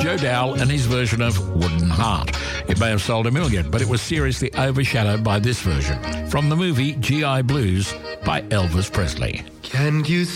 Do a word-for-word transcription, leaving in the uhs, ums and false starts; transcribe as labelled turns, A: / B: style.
A: Joe Dowell and his version of Wooden Heart. It may have sold a million, but it was seriously overshadowed by this version from the movie G I Blues by Elvis Presley.
B: Can you